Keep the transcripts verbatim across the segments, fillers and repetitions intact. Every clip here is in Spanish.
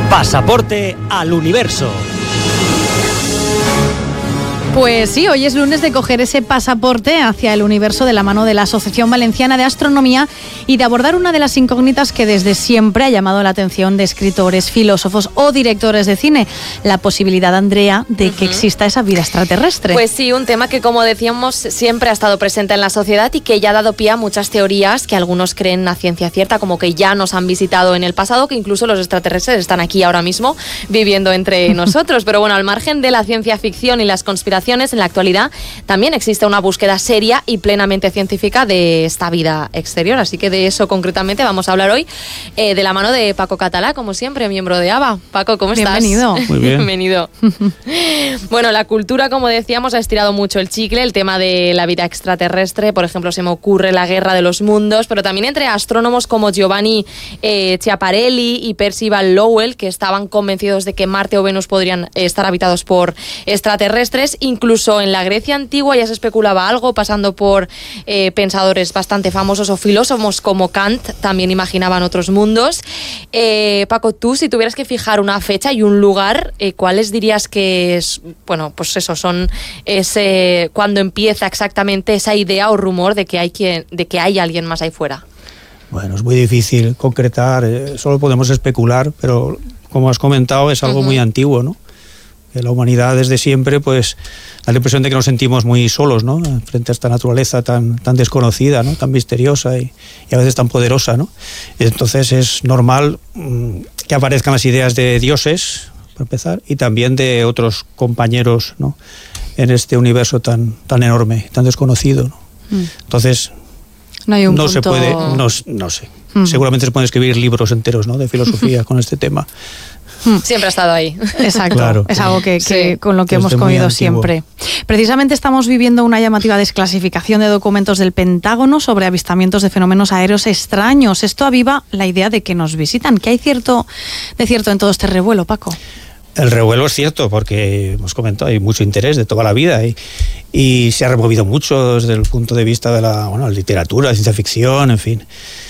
Pasaporte al universo. Pues sí, hoy es lunes de coger ese pasaporte hacia el universo de la mano de la Asociación Valenciana de Astronomía y de abordar una de las incógnitas que desde siempre ha llamado la atención de escritores, filósofos o directores de cine, la posibilidad, Andrea, de que uh-huh. exista esa vida extraterrestre. Pues sí, un tema que, como decíamos, siempre ha estado presente en la sociedad y que ya ha dado pie a muchas teorías que algunos creen a ciencia cierta, como que ya nos han visitado en el pasado, que incluso los extraterrestres están aquí ahora mismo viviendo entre nosotros. Pero bueno, al margen de la ciencia ficción y las conspiraciones, en la actualidad también existe una búsqueda seria y plenamente científica de esta vida exterior, así que de eso concretamente vamos a hablar hoy, eh, de la mano de Paco Catalá, como siempre, miembro de A B A. Paco, ¿cómo estás? Bienvenido. Muy bien. Bienvenido. Bueno, la cultura, como decíamos, ha estirado mucho el chicle, el tema de la vida extraterrestre, por ejemplo, se me ocurre la Guerra de los Mundos, pero también entre astrónomos como Giovanni eh, Schiaparelli y Percival Lowell, que estaban convencidos de que Marte o Venus podrían eh, estar habitados por extraterrestres. Incluso en la Grecia antigua ya se especulaba algo, pasando por eh, pensadores bastante famosos o filósofos como Kant, también imaginaban otros mundos. Eh, Paco, tú, si tuvieras que fijar una fecha y un lugar, eh, ¿cuáles dirías que es, bueno, pues eso, son ese, cuando empieza exactamente esa idea o rumor de que hay quien, de que hay alguien más ahí fuera? Bueno, es muy difícil concretar, eh, solo podemos especular, pero como has comentado es algo uh-huh. muy antiguo, ¿no? Que la humanidad desde siempre pues da la impresión de que nos sentimos muy solos, ¿no? Frente a esta naturaleza tan, tan desconocida, ¿no? Tan misteriosa y, y a veces tan poderosa, ¿no? Entonces es normal mmm, que aparezcan las ideas de dioses, para empezar, y también de otros compañeros, ¿no? En este universo tan, tan enorme, tan desconocido, ¿no? Mm. Entonces no, hay un no punto... se puede, no, no sé, mm. seguramente se pueden escribir libros enteros, ¿no? De filosofía con este tema. Siempre ha estado ahí. Exacto, claro. Es algo que, que sí. con lo que Desde hemos comido siempre. Precisamente estamos viviendo una llamativa desclasificación de documentos del Pentágono sobre avistamientos de fenómenos aéreos extraños. Esto aviva la idea de que nos visitan. ¿Qué hay cierto, de cierto en todo este revuelo, Paco? El revuelo es cierto, porque hemos comentado, hay mucho interés de toda la vida y, y se ha removido mucho desde el punto de vista de la, bueno, la literatura, la ciencia ficción, en fin.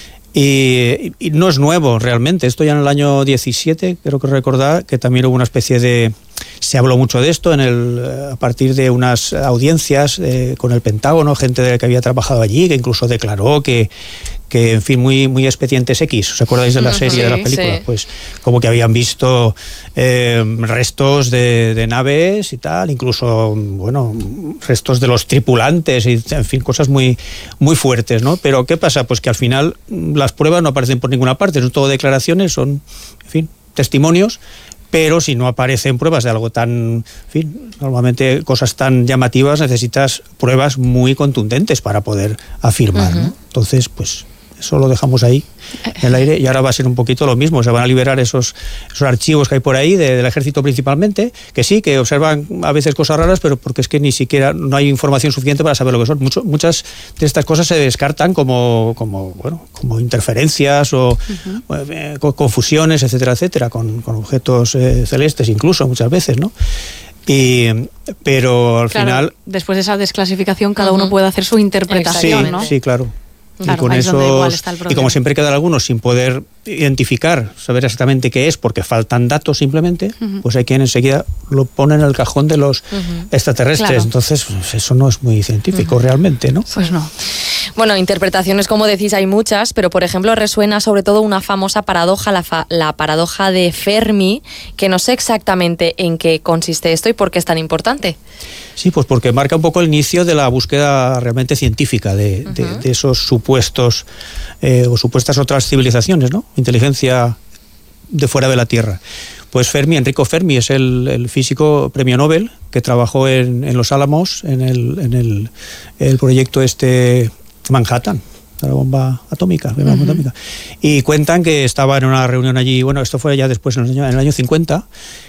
Y, y no es nuevo realmente, esto ya en el año diecisiete, creo que recordar que también hubo una especie de... Se habló mucho de esto en el, a partir de unas audiencias eh, con el Pentágono, gente de que había trabajado allí, que incluso declaró que, que en fin, muy, muy expedientes X, ¿os acordáis de la serie, sí, de la película? Sí. Pues como que habían visto eh, restos de, de naves y tal, incluso, bueno, restos de los tripulantes y, en fin, cosas muy, muy fuertes, ¿no? Pero ¿qué pasa? Pues que al final las pruebas no aparecen por ninguna parte, son todo declaraciones, son, en fin, testimonios, pero si no aparecen pruebas de algo tan, en fin, normalmente cosas tan llamativas, necesitas pruebas muy contundentes para poder afirmar, uh-huh. ¿no? Entonces, pues eso lo dejamos ahí en el aire y ahora va a ser un poquito lo mismo, se van a liberar esos, esos archivos que hay por ahí de, del ejército principalmente, que sí, que observan a veces cosas raras, pero porque es que ni siquiera no hay información suficiente para saber lo que son. Mucho, muchas de estas cosas se descartan como, como, bueno, como interferencias o uh-huh. eh, confusiones, etcétera, etcétera, con, con objetos eh, celestes incluso muchas veces, ¿no? Y, pero al claro, final... después de esa desclasificación cada uh-huh. uno puede hacer su interpretación, sí, ¿no? Sí, claro. Claro, y con eso, y como siempre quedan algunos sin poder identificar, saber exactamente qué es, porque faltan datos simplemente, uh-huh. pues hay quien enseguida lo pone en el cajón de los uh-huh. extraterrestres. Claro. Entonces, pues eso no es muy científico uh-huh. realmente, ¿no? Pues no. Bueno, interpretaciones, como decís, hay muchas, pero por ejemplo resuena sobre todo una famosa paradoja, la, fa- la paradoja de Fermi, que no sé exactamente en qué consiste esto y por qué es tan importante. Sí, pues porque marca un poco el inicio de la búsqueda realmente científica de, uh-huh. de, de esos supuestos eh, o supuestas otras civilizaciones, ¿no? Inteligencia de fuera de la Tierra. Pues Fermi, Enrico Fermi, es el, el físico premio Nobel que trabajó en, en Los Álamos, en el, en el, el proyecto este Manhattan, la bomba atómica, la bomba uh-huh. atómica. Y cuentan que estaba en una reunión allí, bueno, esto fue ya después, en el año, en el año cincuenta,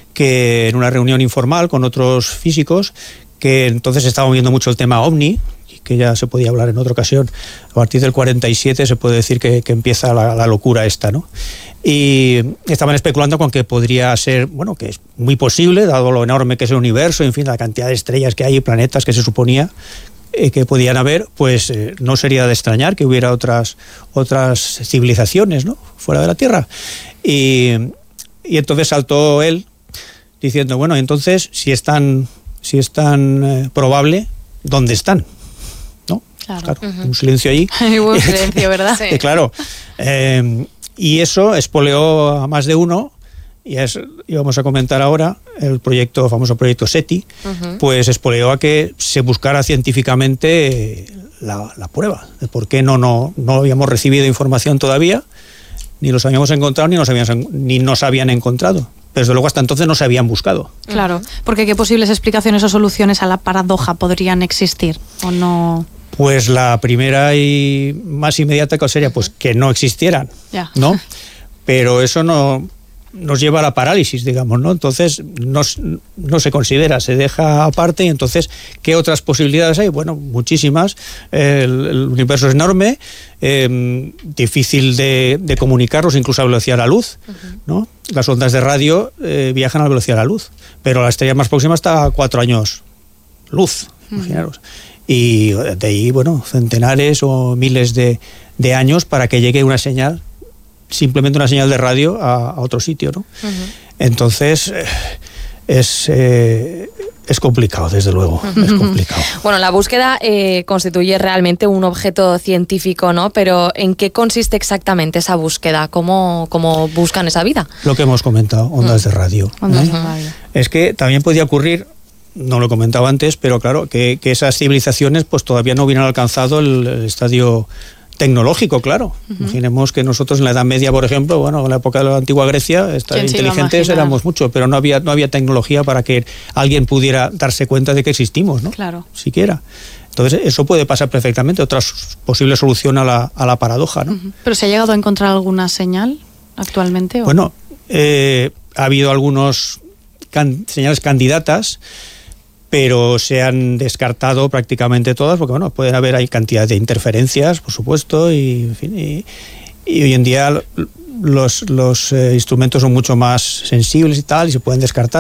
que en una reunión informal con otros físicos, que entonces estaba moviendo mucho el tema OVNI, que ya se podía hablar en otra ocasión. A partir del cuarenta y siete se puede decir que, que empieza la, la locura esta, ¿no? Y estaban especulando con que podría ser, bueno, que es muy posible, dado lo enorme que es el universo, en fin, la cantidad de estrellas que hay y planetas que se suponía eh, que podían haber, pues eh, no sería de extrañar que hubiera otras, otras civilizaciones, ¿no? Fuera de la Tierra. Y y entonces saltó él diciendo, bueno, entonces, si es tan, si es tan eh, probable, ¿dónde están? ¿No? Claro. Claro, Uh-huh. un silencio allí. Hubo un silencio, ¿verdad? Sí. Eh, claro. Eh, y eso espoleó a más de uno, y es, íbamos a comentar ahora, el proyecto, famoso proyecto SETI, Uh-huh. pues espoleó a que se buscara científicamente la, la prueba de por qué no, no, no habíamos recibido información todavía, ni los habíamos encontrado, ni nos, habían, ni nos habían encontrado. Pero desde luego hasta entonces no se habían buscado. Claro, porque ¿qué posibles explicaciones o soluciones a la paradoja podrían existir o no? Pues la primera y más inmediata que sería pues que no existieran, Ya. ¿no? Pero eso no nos lleva a la parálisis, digamos, ¿no? Entonces no, no se considera, se deja aparte, y entonces, ¿qué otras posibilidades hay? Bueno, muchísimas. El, el universo es enorme, eh, difícil de, de comunicarlos, incluso a velocidad de la luz, ¿no? Las ondas de radio eh, viajan a la velocidad de la luz, pero la estrella más próxima está a cuatro años luz, imaginaros. Y de ahí, bueno, centenares o miles de, de años para que llegue una señal, simplemente una señal de radio a, a otro sitio, ¿no? Uh-huh. Entonces, eh, es, eh, es complicado, desde luego, uh-huh. es complicado. Bueno, la búsqueda eh, constituye realmente un objeto científico, ¿no? Pero ¿en qué consiste exactamente esa búsqueda? ¿Cómo, cómo buscan esa vida? Lo que hemos comentado, ondas uh-huh. de radio. Ondas ¿eh? de radio. Es que también podía ocurrir, no lo he comentado antes, pero claro, que, que esas civilizaciones pues todavía no hubieran alcanzado el, el estadio tecnológico, claro. Uh-huh. Imaginemos que nosotros en la Edad Media, por ejemplo, bueno, en la época de la antigua Grecia, inteligentes éramos mucho, pero no había, no había tecnología para que alguien pudiera darse cuenta de que existimos, ¿no? Claro. Siquiera. Entonces, eso puede pasar perfectamente, otra posible solución a la, a la paradoja, ¿no? Uh-huh. ¿Pero se ha llegado a encontrar alguna señal actualmente? ¿o? Bueno, eh, ha habido algunos can- señales candidatas, pero se han descartado prácticamente todas, porque bueno, pueden haber, hay cantidad de interferencias, por supuesto, y en fin, y, y hoy en día los, los eh, instrumentos son mucho más sensibles y tal, y se pueden descartar.